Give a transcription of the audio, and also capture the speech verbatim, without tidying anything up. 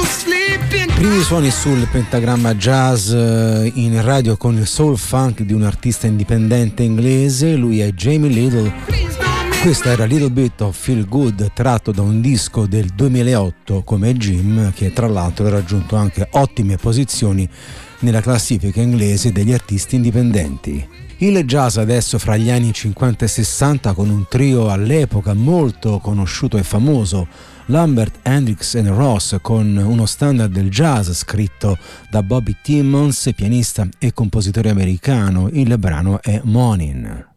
Primi suoni sul pentagramma jazz in radio con il soul funk di un artista indipendente inglese, lui è Jamie Little. Questa era Little Bit of Feel Good, tratto da un disco del duemilaotto come Jim, che tra l'altro ha raggiunto anche ottime posizioni nella classifica inglese degli artisti indipendenti. Il jazz adesso fra gli anni cinquanta e sessanta con un trio all'epoca molto conosciuto e famoso, Lambert, Hendrix and Ross, con uno standard del jazz scritto da Bobby Timmons, pianista e compositore americano. Il brano è Morning.